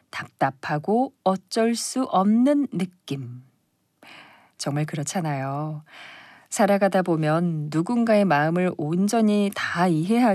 답답하고 어쩔 수 없는 느낌. 정말 그렇잖아요. 살아가다 보면 누군가의 마음을 온전히 다 이해하기